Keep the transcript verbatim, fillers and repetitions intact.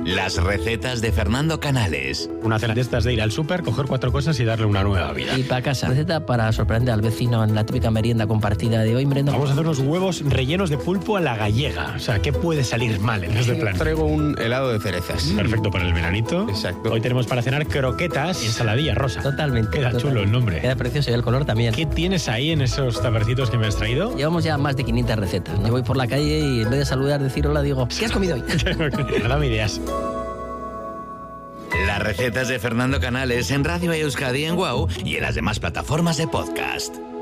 Las recetas de Fernando Canales. Una cena de estas de ir al súper, coger cuatro cosas y darle una nueva vida. Y para casa. Receta para sorprender al vecino en la típica merienda compartida de hoy. Merenda. Vamos a hacer unos huevos rellenos de pulpo a la gallega. O sea, ¿qué puede salir mal en este plan? Traigo un helado de cerezas. Perfecto para el veranito. Exacto. Hoy tenemos para cenar croquetas y ensaladilla rosa. Totalmente. Queda totalmente. chulo el nombre. Queda precioso y el color también. ¿Qué tienes ahí en esos tapercitos que me has traído? Llevamos ya más de quinientas recetas, ¿no? Yo voy por la calle y en vez de saludar, decir hola, digo, ¿qué has comido hoy? Dame ideas. Las recetas de Fernando Canales en Radio Euskadi en Wow y en las demás plataformas de podcast.